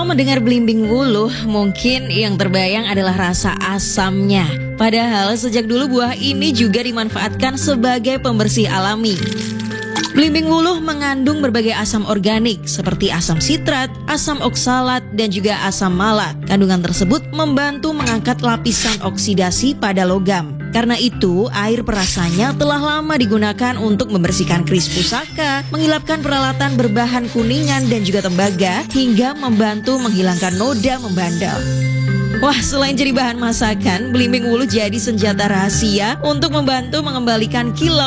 mendengar belimbing wuluh, mungkin yang terbayang adalah rasa asamnya. Padahal sejak dulu buah ini juga dimanfaatkan sebagai pembersih alami. Belimbing wuluh mengandung berbagai asam organik seperti asam sitrat, asam oksalat, dan juga asam malat. Kandungan tersebut membantu mengangkat lapisan oksidasi pada logam. Karena itu, air perasannya telah lama digunakan untuk membersihkan keris pusaka, mengilapkan peralatan berbahan kuningan dan juga tembaga, hingga membantu menghilangkan noda membandel. Wah, selain jadi bahan masakan, belimbing wuluh jadi senjata rahasia untuk membantu mengembalikan kilau